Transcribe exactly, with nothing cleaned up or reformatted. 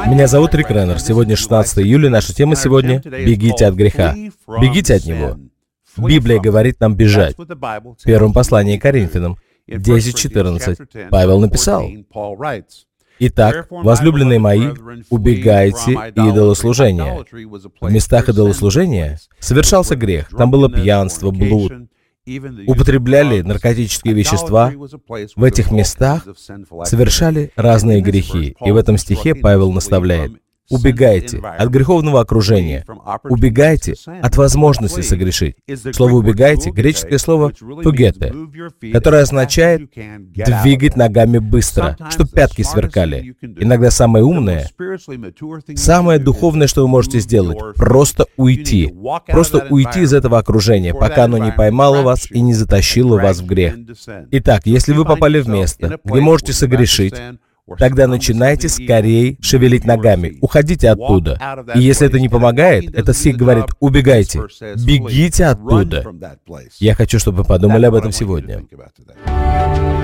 Меня зовут Рик Реннер. Сегодня шестнадцатое июля. Наша тема сегодня — «Бегите от греха». Бегите от него. Библия говорит нам бежать. В первом послании к Коринфянам десять четырнадцать Павел написал: «Итак, возлюбленные мои, убегайте идолослужения». В местах идолослужения совершался грех. Там было пьянство, блуд. Употребляли наркотические вещества. В этих местах совершали разные грехи. И в этом стихе Павел наставляет: убегайте от греховного окружения, убегайте от возможности согрешить. Слово «убегайте» — греческое слово «фугете», которое означает «двигать ногами быстро», чтобы пятки сверкали. Иногда самое умное, самое духовное, что вы можете сделать — просто уйти. Просто уйти из этого окружения, пока оно не поймало вас и не затащило вас в грех. Итак, если вы попали в место, где можете согрешить, тогда начинайте скорее шевелить ногами, уходите оттуда. И если это не помогает, этот стих говорит: убегайте, бегите оттуда. Я хочу, чтобы вы подумали об этом сегодня.